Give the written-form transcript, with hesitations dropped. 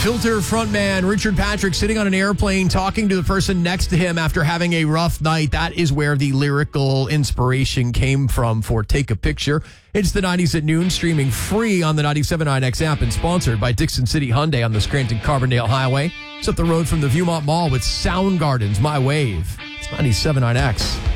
Filter frontman Richard Patrick sitting on an airplane talking to the person next to him after having a rough night. That is where the lyrical inspiration came from for Take a Picture. It's the 90s at noon, streaming free on the 97.9X app and sponsored by Dixon City Hyundai on the Scranton-Carbondale Highway. It's up the road from the Viewmont Mall with Soundgarden's My Wave. It's 97.9X.